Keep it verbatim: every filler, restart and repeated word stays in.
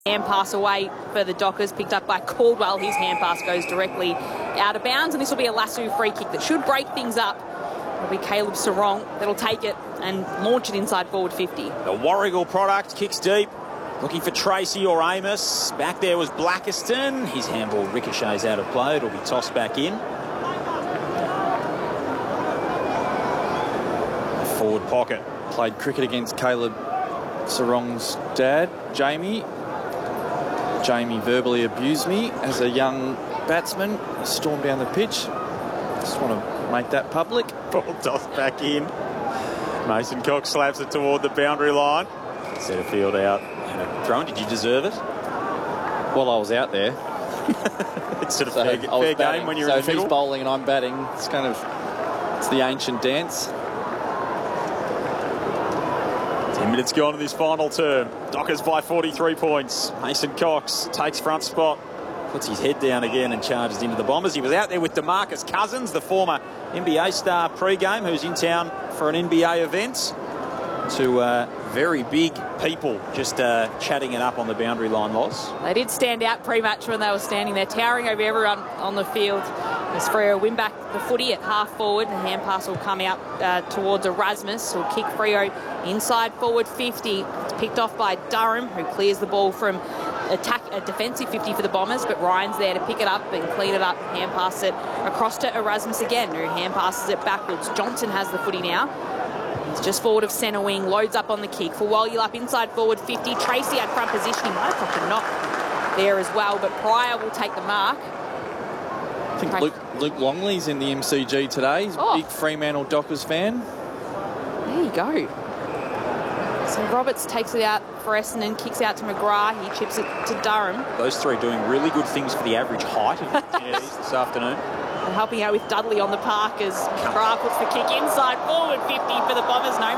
Hand pass away for the Dockers, picked up by Caldwell. His hand pass goes directly out of bounds, and this will be a lasso free kick that should break things up. It'll be Caleb Sarong that'll take it and launch it inside forward fifty. The Warragul product kicks deep, looking for Tracy or Amos. Back there was Blackiston. His handball ricochets out of play. It'll be tossed back in. The forward pocket. Played cricket against Caleb Sarong's dad, Jamie. Jamie verbally abused me as a young batsman. He stormed down the pitch. Just want to make that public. Ball tossed back in. Mason Cox slaps it toward the boundary line. Centre field out. And thrown. Did you deserve it? Well, I was out there. It's sort of So fair, I was fair batting. game when you're so in if the middle. he's bowling and I'm batting, it's kind of it's the ancient dance. Ten minutes gone in this final term. Dockers by forty-three points. Mason Cox takes front spot, puts his head down again and charges into the Bombers. He was out there with DeMarcus Cousins, the former N B A star pre-game, who's in town for an N B A event. To uh, very big people just uh, chatting it up on the boundary line, Loz. They did stand out pre-match when they were standing there, towering over everyone on the field. As Freo win back the footy at half forward, the hand pass will come out uh, towards Erasmus, who'll kick Freo inside forward fifty. It's picked off by Durham, who clears the ball from attack a defensive fifty for the Bombers, but Ryan's there to pick it up and clean it up, hand pass it across to Erasmus again, who hand passes it backwards. Johnson has the footy now. He's just forward of centre wing, loads up on the kick. For Walyup inside forward fifty. Tracy had front position. He might have dropped a knock there as well, but Pryor will take the mark. I think Luke, Luke Longley's in the M C G today. He's Oh. a big Fremantle Dockers fan. There you go. So Roberts takes it out for Essendon, kicks out to McGrath. He chips it to Durham. Those three doing really good things for the average height of the T this afternoon. And helping out with Dudley on the park as McGrath puts the kick inside forward fifty for the Bombers. No